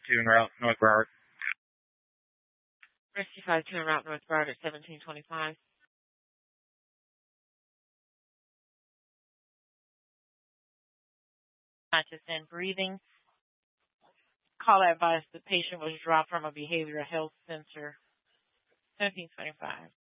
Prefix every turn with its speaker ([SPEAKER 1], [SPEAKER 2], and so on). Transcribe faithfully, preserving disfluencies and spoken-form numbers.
[SPEAKER 1] two en route, North Broward.
[SPEAKER 2] Rescue five two en route, North Broward at seventeen twenty-five. Conscious and breathing. Call advised the patient was dropped from a behavioral health center. seventeen twenty-five.